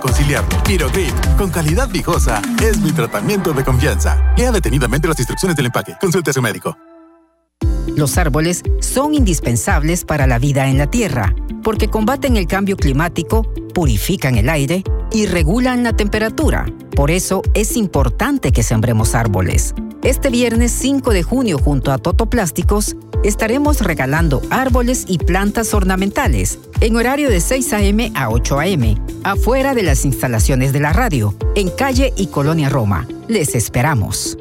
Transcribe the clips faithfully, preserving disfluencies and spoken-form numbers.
conciliarlo. Pirogrid, con calidad viejosa, es mi tratamiento de confianza. Lea detenidamente las instrucciones del empaque. Consulte a su médico. Los árboles son indispensables para la vida en la Tierra, porque combaten el cambio climático, purifican el aire y regulan la temperatura. Por eso es importante que sembremos árboles. Este viernes cinco de junio, junto a Totoplásticos, estaremos regalando árboles y plantas ornamentales en horario de seis a eme a ocho a eme, afuera de las instalaciones de la radio, en Calle y Colonia Roma. Les esperamos.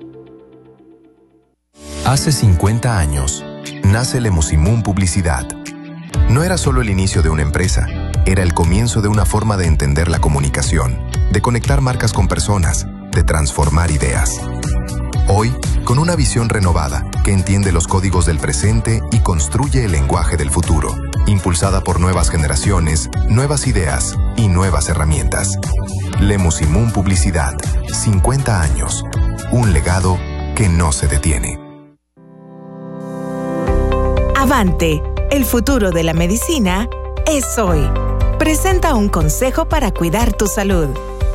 Hace cincuenta años, nace Lemusimún Publicidad. No era solo el inicio de una empresa, era el comienzo de una forma de entender la comunicación, de conectar marcas con personas, de transformar ideas. Hoy, con una visión renovada que entiende los códigos del presente y construye el lenguaje del futuro, impulsada por nuevas generaciones, nuevas ideas y nuevas herramientas. Lemusimún Publicidad, cincuenta años, un legado que no se detiene. Avante, el futuro de la medicina es hoy. Presenta un consejo para cuidar tu salud.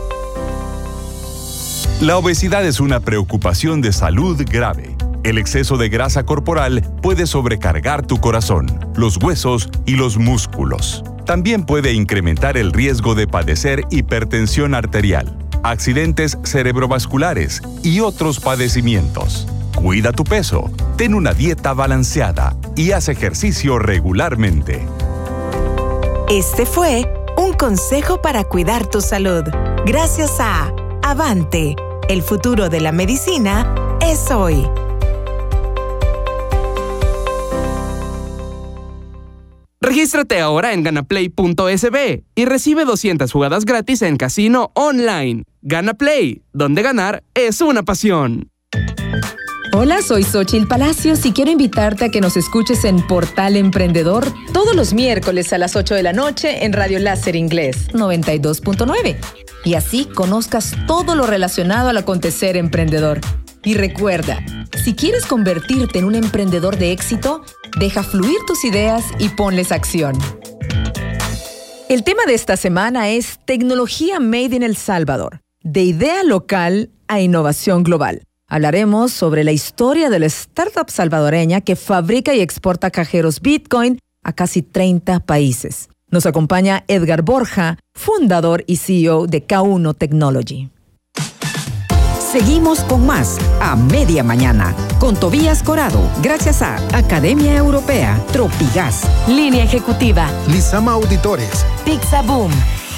La obesidad es una preocupación de salud grave. El exceso de grasa corporal puede sobrecargar tu corazón, los huesos y los músculos. También puede incrementar el riesgo de padecer hipertensión arterial, accidentes cerebrovasculares y otros padecimientos. Cuida tu peso, ten una dieta balanceada y haz ejercicio regularmente. Este fue un consejo para cuidar tu salud. Gracias a Avante, el futuro de la medicina es hoy. Regístrate ahora en ganaplay punto es be y recibe doscientas jugadas gratis en casino online. GanaPlay, donde ganar es una pasión. Hola, soy Xochitl Palacios y quiero invitarte a que nos escuches en Portal Emprendedor todos los miércoles a las ocho de la noche en Radio Láser Inglés noventa y dos punto nueve. Y así conozcas todo lo relacionado al acontecer emprendedor. Y recuerda, si quieres convertirte en un emprendedor de éxito, deja fluir tus ideas y ponles acción. El tema de esta semana es Tecnología Made in El Salvador, de idea local a innovación global. Hablaremos sobre la historia de la startup salvadoreña que fabrica y exporta cajeros Bitcoin a casi treinta países. Nos acompaña Edgar Borja, fundador y ce e o de K uno Technology. Seguimos con más a media mañana con Tobías Corado, gracias a Academia Europea, Tropigas, Línea Ejecutiva, Lizama Auditores, Pizza Boom.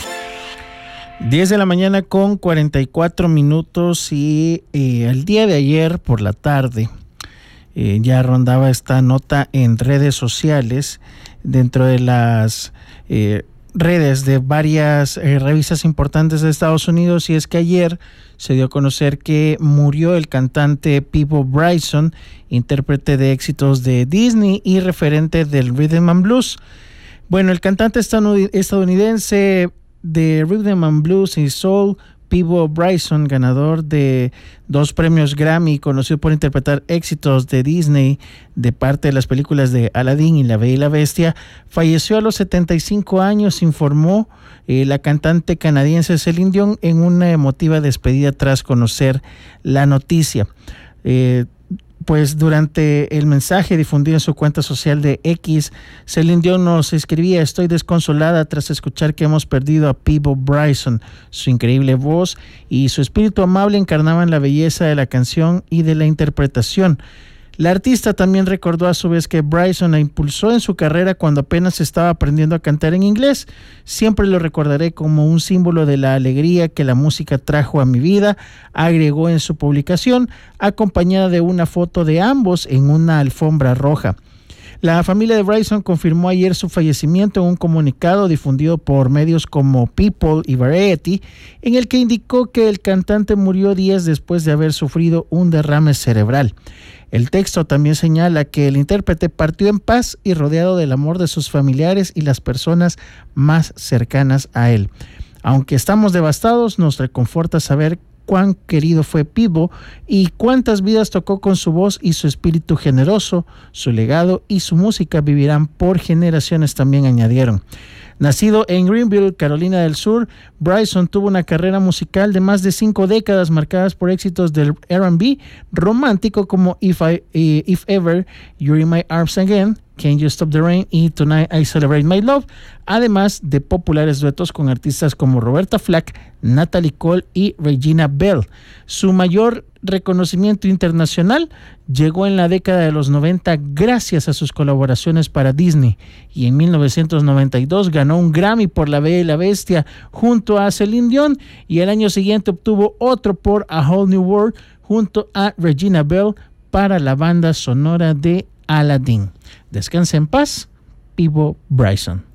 diez de la mañana con cuarenta y cuatro minutos y eh, el día de ayer por la tarde eh, ya rondaba esta nota en redes sociales dentro de las eh, redes de varias eh, revistas importantes de Estados Unidos, y es que ayer se dio a conocer que murió el cantante Peabo Bryson, intérprete de éxitos de Disney y referente del Rhythm and Blues. Bueno, el cantante estadounidense de Rhythm and Blues y Soul, Peabo Bryson, ganador de dos premios Grammy, conocido por interpretar éxitos de Disney de parte de las películas de Aladdin y La Bella y la Bestia, falleció a los setenta y cinco años, informó eh, la cantante canadiense Celine Dion en una emotiva despedida tras conocer la noticia. Eh, Pues durante el mensaje difundido en su cuenta social de X, Celine Dion nos escribía: estoy desconsolada tras escuchar que hemos perdido a Peabo Bryson. Su increíble voz y su espíritu amable encarnaban la belleza de la canción y de la interpretación. La artista también recordó a su vez que Bryson la impulsó en su carrera cuando apenas estaba aprendiendo a cantar en inglés. Siempre lo recordaré como un símbolo de la alegría que la música trajo a mi vida, agregó en su publicación, acompañada de una foto de ambos en una alfombra roja. La familia de Bryson confirmó ayer su fallecimiento en un comunicado difundido por medios como People y Variety, en el que indicó que el cantante murió días después de haber sufrido un derrame cerebral. El texto también señala que el intérprete partió en paz y rodeado del amor de sus familiares y las personas más cercanas a él. Aunque estamos devastados, nos reconforta saber cuán querido fue Peebo y cuántas vidas tocó con su voz y su espíritu generoso. Su legado y su música vivirán por generaciones, también añadieron. Nacido en Greenville, Carolina del Sur, Bryson tuvo una carrera musical de más de cinco décadas marcadas por éxitos del R and B romántico como If, I, eh, If Ever, You're in My Arms Again, Can You Stop the Rain y Tonight I Celebrate My Love, además de populares duetos con artistas como Roberta Flack, Natalie Cole y Regina Bell. Su mayor reconocimiento internacional llegó en la década de los noventa gracias a sus colaboraciones para Disney, y en mil novecientos noventa y dos ganó un Grammy por La Bella y la Bestia junto a Celine Dion, y el año siguiente obtuvo otro por A Whole New World junto a Regina Bell para la banda sonora de Aladdin. Descansa en paz, Peebo Bryson.